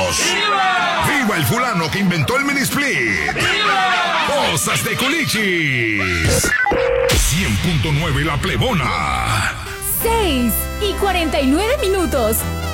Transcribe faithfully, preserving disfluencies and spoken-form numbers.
¡Viva! ¡Viva el fulano que inventó el mini split! ¡Viva! ¡Cosas de Culichis! cien punto nueve La Plebona. seis y cuarenta y nueve minutos.